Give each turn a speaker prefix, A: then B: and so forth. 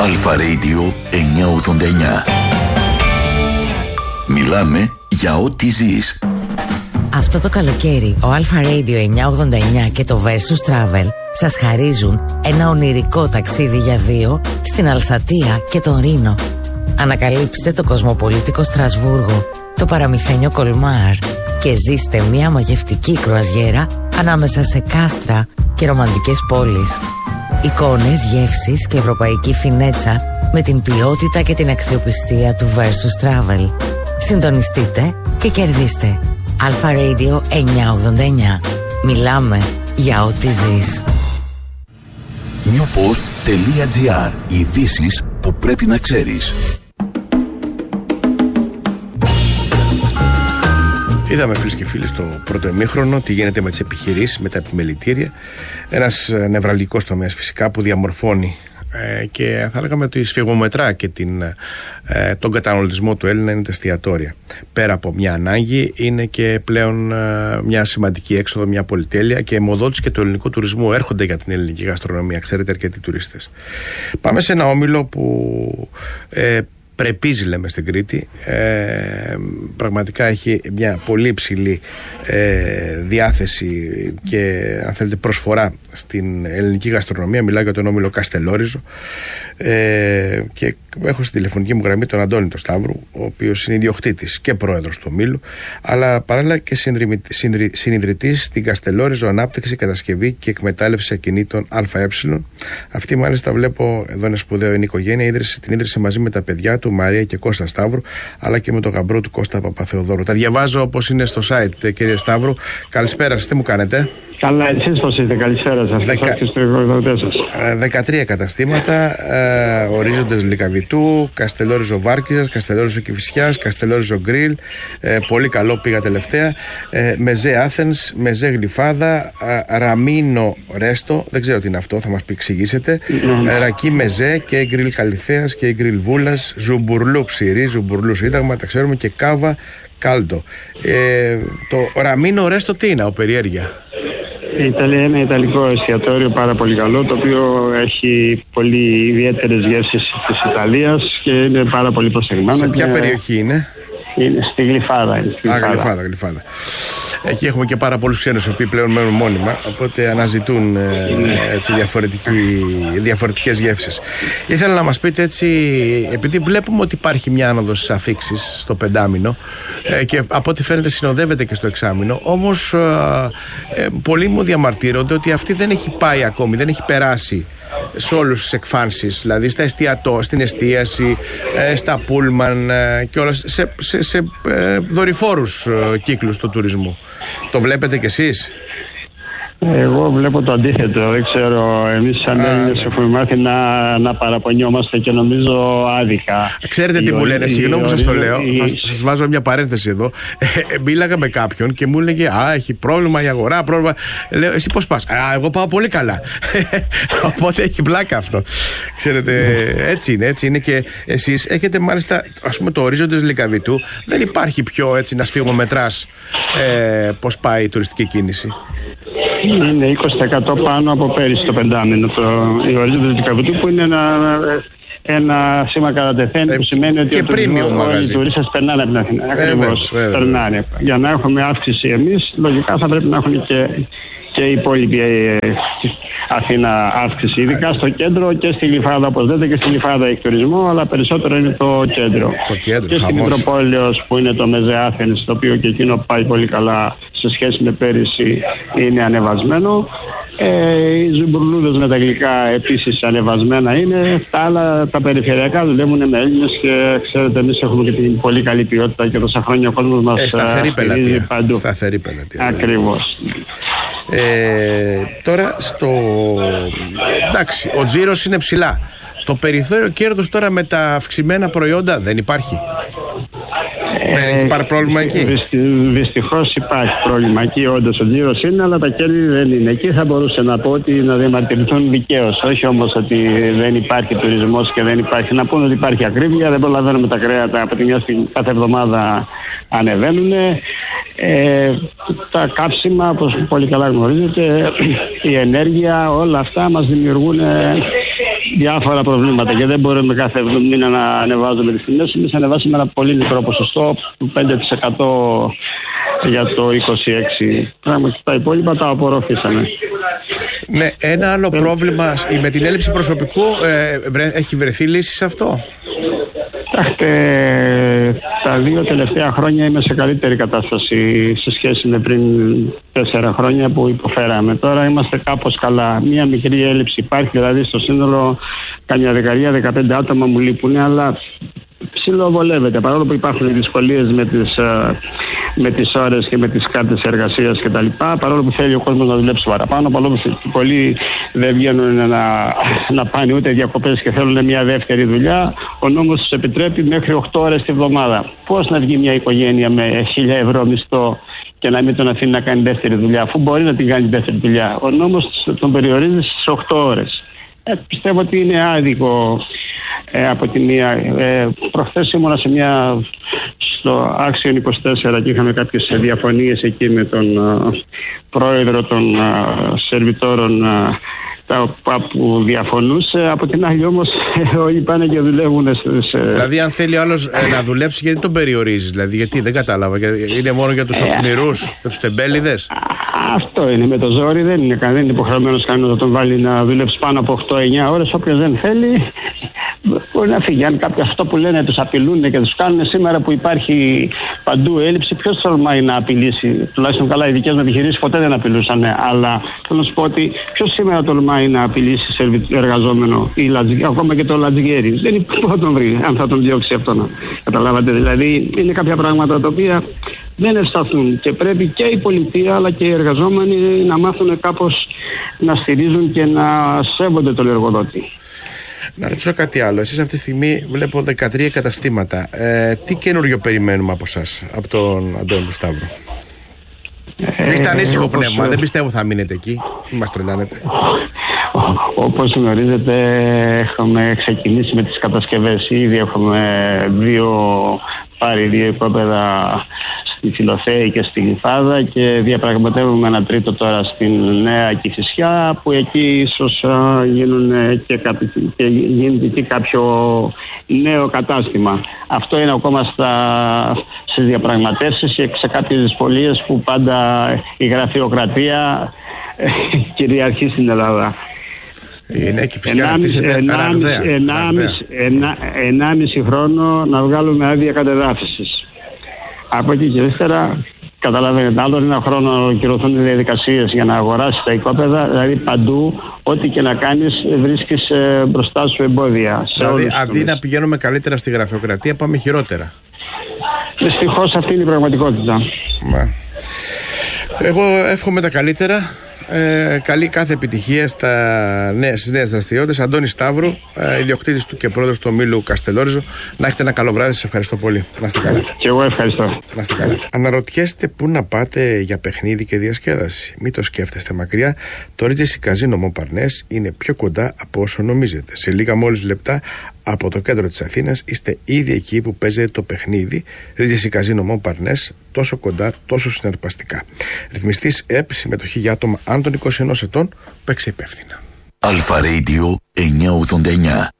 A: Αλφα Radio 989. Μιλάμε για ό,τι ζεις.
B: Αυτό το καλοκαίρι ο Αλφα Radio 989 και το Versus Travel σας χαρίζουν ένα ονειρικό ταξίδι για δύο στην Αλσατία και τον Ρήνο. Ανακαλύψτε το κοσμοπολίτικο Στρασβούργο, το παραμυθένιο Κολμάρ και ζήστε μια μαγευτική κρουαζιέρα ανάμεσα σε κάστρα και ρομαντικές πόλεις. Εικόνες, γεύσεις και ευρωπαϊκή φινέτσα με την ποιότητα και την αξιοπιστία του Versus Travel. Συντονιστείτε και κερδίστε. Αλφα Radio 989. Μιλάμε για ό,τι ζεις.
A: newpost.gr. Ειδήσεις που πρέπει να ξέρεις.
C: Είδαμε, φίλες και φίλοι, στο πρώτο ημίχρονο τι γίνεται με τις επιχειρήσεις, με τα επιμελητήρια. Ένας νευραλγικός τομέας φυσικά που διαμορφώνει και θα λέγαμε ότι σφιγμομετρά και τον καταναλωτισμό του Έλληνα είναι τα εστιατόρια. Πέρα από μια ανάγκη, είναι και πλέον μια σημαντική έξοδο, μια πολυτέλεια και αιμοδότηση και του ελληνικού τουρισμού. Έρχονται για την ελληνική γαστρονομία, ξέρετε, αρκετοί τουρίστες. Πάμε σε ένα όμιλο που πρεπίζει, λέμε, στην Κρήτη. Πραγματικά έχει μια πολύ υψηλή διάθεση και, αν θέλετε, προσφορά στην ελληνική γαστρονομία. Μιλάω για τον όμιλο Καστελόριζο και έχω στην τηλεφωνική μου γραμμή τον Αντώνη τον Σταύρου, ο οποίος είναι ιδιοκτήτης και πρόεδρος του ομίλου, αλλά παράλληλα και συνιδρυτής στην Καστελόριζο Ανάπτυξη, Κατασκευή και Εκμετάλλευση Ακινήτων ΑΕ. Αυτή, μάλιστα, βλέπω εδώ είναι σπουδαίο, είναι η οικογένεια. Την ίδρυσε μαζί με τα παιδιά του Μαρία και Κώστα Σταύρου, αλλά και με τον γαμπρό του Κώστα Παπαθεοδόρου. Τα διαβάζω όπως είναι στο site, κύριε Σταύρου. Καλησπέρα σας, τι μου κάνετε?
D: Καλά, εσείς πώς είστε? Καλησπέρα σας.
C: 13 καταστήματα, ορίζοντες Λυκαβητού, Καστελόριζο Βάρκιζας, Καστελόριζο Κηφισιάς, Καστελόριζο Γκριλ, πολύ καλό, πήγα τελευταία, Μεζέ Άθενς, Μεζέ Γλυφάδα, Ραμίνο Ρέστο, δεν ξέρω τι είναι αυτό, θα μας εξηγήσετε, Ρακί Μεζέ και Γκριλ Καλυθέας και Γκριλ Βούλας, Ζουμπουρλού Ψηρή, Ζουμπουρλού Σύνταγμα, τα ξέρουμε, και Κάβα Κάλτο. Το Ραμίνο Ρέστο τι είναι, περιέργεια?
D: Είναι ένα ιταλικό εστιατόριο πάρα πολύ καλό, το οποίο έχει πολύ ιδιαίτερες γεύσεις της Ιταλίας και είναι πάρα πολύ προσεγμένο.
C: Σε ποια περιοχή είναι?
D: Είναι στη Γλυφάδα.
C: Γλυφάδα. Εκεί έχουμε και πάρα πολλούς ξένους οι οποίοι πλέον μένουν μόνιμα, οπότε αναζητούν έτσι, διαφορετικές γεύσεις. Ήθελα να μας πείτε, έτσι, επειδή βλέπουμε ότι υπάρχει μια άνοδος στις αφίξεις στο πεντάμινο και από ό,τι φαίνεται συνοδεύεται και στο εξάμινο, όμως πολλοί μου διαμαρτύρονται ότι αυτή δεν έχει πάει ακόμη, δεν έχει περάσει σε όλες τις εκφάνσεις, δηλαδή στα στην εστίαση, στα πούλμαν και όλα, σε δορυφόρους κύκλους του τουρισμού. Το βλέπετε κι εσείς?
D: Εγώ βλέπω το αντίθετο. Δεν ξέρω, εμείς σαν Έλληνες έχουμε μάθει να παραπονιόμαστε και νομίζω άδικα.
C: Ξέρετε τι μου λένε, συγγνώμη που σας το λέω, σας βάζω μια παρένθεση εδώ. Μίλαγα με κάποιον και μου έλεγε έχει πρόβλημα η αγορά, πρόβλημα. Λέω, εσύ πώς πας? Εγώ πάω πολύ καλά. Οπότε έχει πλάκα αυτό. Ξέρετε, έτσι είναι και εσείς έχετε, μάλιστα, ας πούμε, το ορίζοντες Λυκαβητού. Δεν υπάρχει πιο, έτσι, να σφιγμομετράς πώς πάει η τουριστική κίνηση.
D: Είναι 20% πάνω από πέρυσι το πεντάμινο η ορίζοντες Λυκαβητού, που είναι ένα σήμα κατά τεθέν, που σημαίνει ότι όλοι οι τουρίστες περνάνε από την Αθήνα. Ακριβώς, περνάνε. Για να έχουμε αύξηση εμείς, λογικά θα πρέπει να έχουν και οι υπόλοιποι Αθήνα αύξηση, ειδικά στο κέντρο και στη Γλυφάδα, όπως λέτε, και στη Γλυφάδα έχει τουρισμό, αλλά περισσότερο είναι το κέντρο. Και στη Μητροπόλεως, που είναι το Μεζέ Άθενς, το οποίο και εκείνο πάει πολύ καλά σε σχέση με πέρυσι, είναι ανεβασμένο. Οι ζουμπουρλούδες με τα γλυκά επίσης ανεβασμένα είναι. Τα άλλα, τα περιφερειακά, δουλεύουν με Έλληνες και ξέρετε, εμείς έχουμε και την πολύ καλή ποιότητα και τόσα χρόνια ο κόσμος μας στηρίζει παντού.
C: Σταθερή πελατεία.
D: Ακριβώς.
C: Τώρα εντάξει, ο τζίρος είναι ψηλά. Το περιθώριο κέρδους τώρα με τα αυξημένα προϊόντα δεν υπάρχει? Δεν έχει πάρει πρόβλημα εκεί?
D: Δυστυχώς υπάρχει πρόβλημα εκεί, όντως ο τζίρος είναι, αλλά τα κέρδη δεν είναι. Εκεί θα μπορούσε να πω ότι να διαμαρτυρηθούν δικαίως. Όχι όμως ότι δεν υπάρχει τουρισμός και δεν υπάρχει. Να πούνε ότι υπάρχει ακρίβεια, δεν προλαβαίνουμε τα κρέατα από τη μια στιγμή, κάθε εβδομάδα ανεβαίνουν. Τα κάψιμα, όπως πολύ καλά γνωρίζετε, η ενέργεια, όλα αυτά μας δημιουργούν διάφορα προβλήματα και δεν μπορούμε κάθε μήνα να ανεβάζουμε τις τιμές. Εμείς ανεβάσαμε ένα πολύ μικρό ποσοστό, 5% για το 26. Πράγμα και τα υπόλοιπα τα απορροφήσαμε.
C: Ναι, ένα άλλο πρόβλημα με την έλλειψη προσωπικού, έχει βρεθεί λύση σε αυτό?
D: Τα 2 τελευταία χρόνια είμαι σε καλύτερη κατάσταση σε σχέση με πριν 4 χρόνια που υποφέραμε. Τώρα είμαστε κάπως καλά. Μία μικρή έλλειψη υπάρχει, δηλαδή στο σύνολο καμιά 10-15 άτομα μου λείπουν, αλλά ψιλοβολεύεται, παρόλο που υπάρχουν δυσκολίες με τις ώρες και με τις κάρτες εργασίας κτλ. Παρόλο που θέλει ο κόσμος να δουλέψει παραπάνω, παρόλο που πολλοί δεν βγαίνουν να πάνε ούτε διακοπές και θέλουν μια δεύτερη δουλειά, ο νόμος τους επιτρέπει μέχρι 8 ώρες τη βδομάδα. Πώς να βγει μια οικογένεια με 1.000 ευρώ μισθό και να μην τον αφήνει να κάνει δεύτερη δουλειά, αφού μπορεί να την κάνει δεύτερη δουλειά? Ο νόμος τον περιορίζει στις 8 ώρες. Πιστεύω ότι είναι άδικο από τη μία. Προχθές ήμουνα στο Action 24 και είχαμε κάποιες διαφωνίες εκεί με τον πρόεδρο των σερβιτόρων που διαφωνούσε. Από την άλλη όμως όλοι πάνε και δουλεύουν
C: Δηλαδή αν θέλει ο άλλος να δουλέψει, γιατί τον περιορίζεις? Δηλαδή γιατί, δεν κατάλαβα, είναι μόνο για τους οκνηρούς, για τους τεμπέληδες?
D: Αυτό είναι, με το ζόρι δεν είναι υποχρεωμένος κανένας να τον βάλει να δουλέψει πάνω από 8-9 ώρες. Όποιος δεν θέλει μπορεί να φύγει. Αν κάποιοι αυτό που λένε τους απειλούν και τους κάνουν, σήμερα που υπάρχει παντού έλλειψη, ποιος τολμάει να απειλήσει? Τουλάχιστον καλά, οι δικές μου επιχειρήσεις ποτέ δεν απειλούσαν. Αλλά θέλω να σου πω ότι ποιος σήμερα τολμάει να απειλήσει εργαζόμενο ή ακόμα και το λατζιγέρι? Δεν υπάρχει που θα τον βρει, αν θα τον διώξει αυτόν. Καταλάβατε? Δηλαδή είναι κάποια πράγματα τα οποία δεν ευσταθούν και πρέπει και η πολιτεία αλλά και οι εργαζόμενοι να μάθουν κάπως να στηρίζουν και να σέβονται τον εργοδότη.
C: Να ρωτήσω κάτι άλλο. Εσείς αυτή τη στιγμή βλέπω 13 καταστήματα. Τι καινούριο περιμένουμε από εσάς, από τον Αντώνη του Σταύρου? Είστε ανήσυχο πνεύμα, δεν πιστεύω θα μείνετε εκεί. Μην μας τρελάνετε.
D: Όπως γνωρίζετε, έχουμε ξεκινήσει με τις κατασκευές. Ήδη έχουμε πάρει 2 οικόπεδα στη Φιλοθέη και στη Γλυφάδα και διαπραγματεύουμε ένα τρίτο τώρα στην Νέα Κηφισιά, που εκεί ίσως γίνεται και κάποιο νέο κατάστημα. Αυτό είναι ακόμα στις διαπραγματεύσεις και σε κάποιες δυσκολίες που πάντα η γραφειοκρατία κυριαρχεί στην Ελλάδα.
C: Είναι Κηφισιά, αναπτύσσεται ραγδαία.
D: 1,5 χρόνο να βγάλουμε άδεια κατεδάφισης. Από εκεί και ύστερα, καταλαβαίνετε, άλλο ένα χρόνο να ολοκληρωθούν οι διαδικασίες για να αγοράσεις τα οικόπεδα. Δηλαδή παντού, ό,τι και να κάνεις, βρίσκεις μπροστά σου εμπόδια.
C: Δηλαδή, αντί να πηγαίνουμε καλύτερα στη γραφειοκρατία, πάμε χειρότερα.
D: Δυστυχώς αυτή είναι η πραγματικότητα.
C: Εγώ εύχομαι τα καλύτερα. Καλή κάθε επιτυχία στις νέες δραστηριότητες. Αντώνη Σταύρου, ιδιοκτήτης του και πρόεδρος του ομίλου Καστελόριζο. Να έχετε ένα καλό βράδυ, σας ευχαριστώ πολύ. Να είστε καλά.
D: Και εγώ ευχαριστώ.
C: Να είστε καλά. Αναρωτιέστε πού να πάτε για παιχνίδι και διασκέδαση? Μην το σκέφτεστε μακριά. Το Regency Casino Montparnasse είναι πιο κοντά από όσο νομίζετε. Σε λίγα μόλις λεπτά από το κέντρο της Αθήνας είστε ήδη εκεί που παίζετε το παιχνίδι. Regency Casino Montparnasse, τόσο κοντά, τόσο συναρπαστικά. Ρυθμιστής ΕΠ, συμμετοχή για άτομα άνω των 21 ετών. Παίξε υπεύθυνα.
A: Αλφα Radio 989.